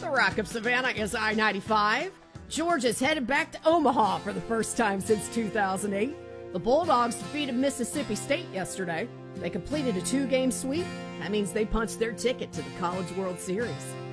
The Rock of Savannah is I-95. Georgia's headed back to Omaha for the first time since 2008. The Bulldogs defeated Mississippi State yesterday. They completed a 2-game sweep. That means they punched their ticket to the College World Series.